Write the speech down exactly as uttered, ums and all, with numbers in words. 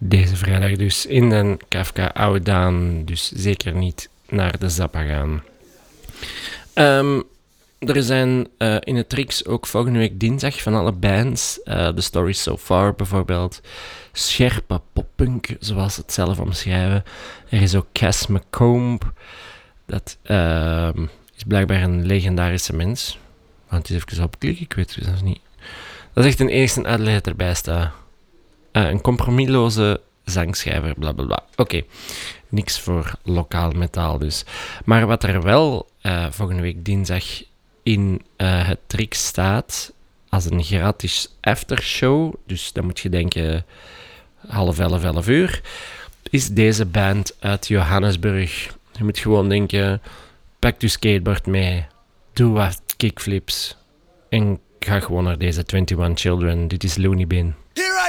Deze vrijdag dus in de Kafka Oude Daan. Dus zeker niet naar de Zappa gaan. Um, er zijn uh, in het Trix ook volgende week dinsdag van alle bands. Uh, The Story So Far bijvoorbeeld. Scherpe poppunk, zoals ze het zelf omschrijven. Er is ook Cass McComb. Dat uh, is blijkbaar een legendarische mens. Want het is even opklikken, ik weet het zelfs niet. Dat is echt een eerste uitleg dat erbij staat. Uh, een compromisloze zangschrijver, blablabla. Oké, okay. Niks voor lokaal metaal dus. Maar wat er wel uh, volgende week dinsdag in uh, het Trix staat, als een gratis aftershow, dus dan moet je denken half elf, elf uur, is deze band uit Johannesburg. Je moet gewoon denken, pak je skateboard mee, doe wat kickflips en ga gewoon naar deze eenentwintig Children. Dit is Looney Bin. Here I